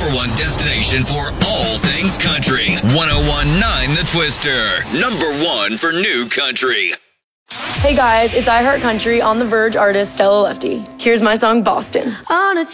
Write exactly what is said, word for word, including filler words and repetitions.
number one destination for all things country. one oh one point nine The Twister. Number one for new country. Hey guys, it's I Heart Country on The Verge artist Stella Lefty. Here's my song Boston. On a